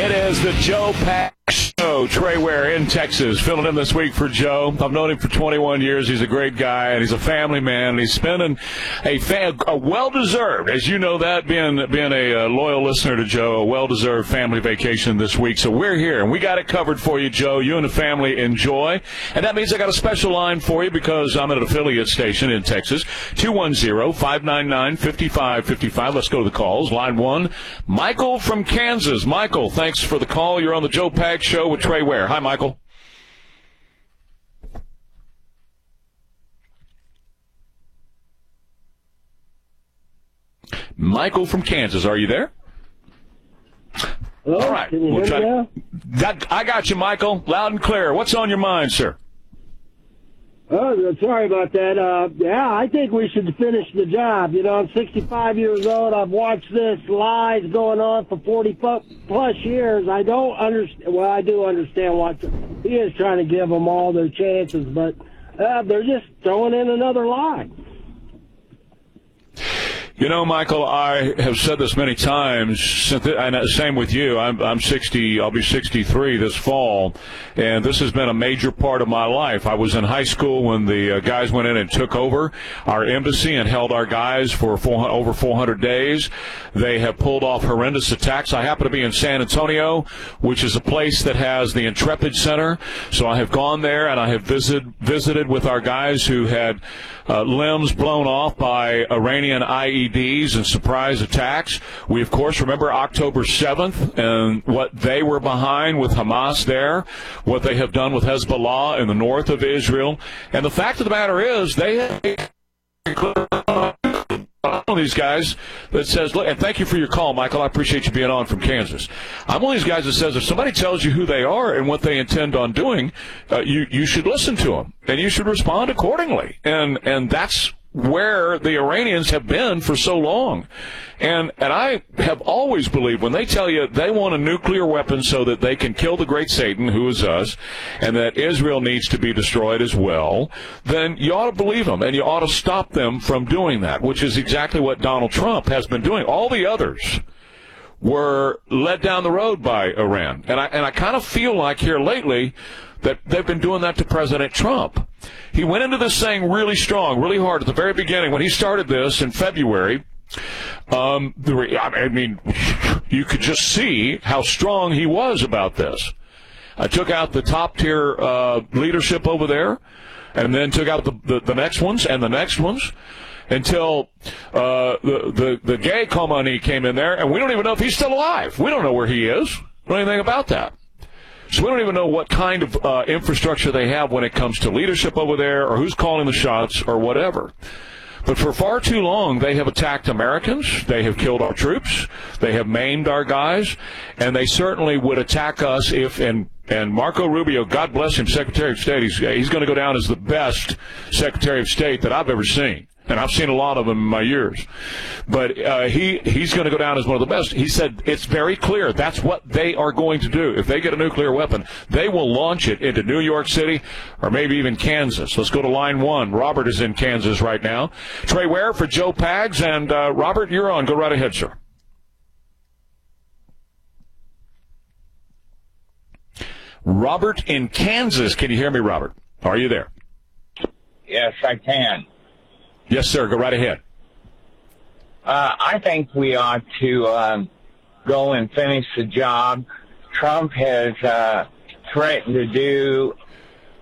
It is the Joe Pags Show. Trey Ware in Texas, filling in this week for Joe. I've known him for 21 years. He's a great guy, and he's a family man. And he's spending a well-deserved, as you know that, being a loyal listener to Joe, a well-deserved family vacation this week. So we're here, and we got it covered for you, Joe. You and the family enjoy. And that means I got a special line for you because I'm at an affiliate station in Texas, 210-599-5555. Let's go to the calls. Line 1, Michael from Kansas. Michael, thanks for the call. You're on the Joe Pags Show with Trey Ware. Hi, Michael. Michael from Kansas, are you there? Hello? All right. Can you hear me now? I got you, Michael. Loud and clear. What's on your mind, sir? Oh, sorry about that. Yeah, I think we should finish the job. You know, I'm 65 years old. I've watched this lies going on for 40-plus years. I don't understand. Well, I do understand what he is trying to give them all their chances, but they're just throwing in another lie. You know, Michael, I have said this many times, and same with you. I'm 60, I'll be 63 this fall, and this has been a major part of my life. I was in high school when the guys went in and took over our embassy and held our guys for over 400 days. They have pulled off horrendous attacks. I happen to be in San Antonio, which is a place that has the Intrepid Center, so I have gone there and I have visited with our guys who had limbs blown off by Iranian IEDs and surprise attacks. We, of course, remember October 7th and what they were behind with Hamas there, what they have done with Hezbollah in the north of Israel. And the fact of the matter is they one of these guys that says, look, and thank you for your call, Michael. I appreciate you being on from Kansas. I'm one of these guys that says if somebody tells you who they are and what they intend on doing, you should listen to them, and you should respond accordingly. And that's where the Iranians have been for so long. And I have always believed when they tell you they want a nuclear weapon so that they can kill the great Satan, who is us, and that Israel needs to be destroyed as well, then you ought to believe them, and you ought to stop them from doing that, which is exactly what Donald Trump has been doing. All the others were led down the road by Iran. And I kind of feel like here lately that they've been doing that to President Trump. He went into this thing really strong, really hard at the very beginning. When he started this in February, I mean, you could just see how strong he was about this. I took out the top-tier leadership over there, and then took out the next ones and the next ones, until the gay Khamenei came in there, and we don't even know if he's still alive. We don't know where he is. We don't know anything about that. So we don't even know what kind of infrastructure they have when it comes to leadership over there, or who's calling the shots, or whatever. But for far too long, they have attacked Americans. They have killed our troops. They have maimed our guys. And they certainly would attack us if, and Marco Rubio, God bless him, Secretary of State, he's going to go down as the best Secretary of State that I've ever seen. And I've seen a lot of them in my years. But he's going to go down as one of the best. He said it's very clear that's what they are going to do. If they get a nuclear weapon, they will launch it into New York City or maybe even Kansas. Let's go to line 1. Robert is in Kansas right now. Trey Ware for Joe Pags. And Robert, you're on. Go right ahead, sir. Robert in Kansas. Can you hear me, Robert? Are you there? Yes, I can. Yes, sir. Go right ahead. I think we ought to go and finish the job. Trump has threatened to do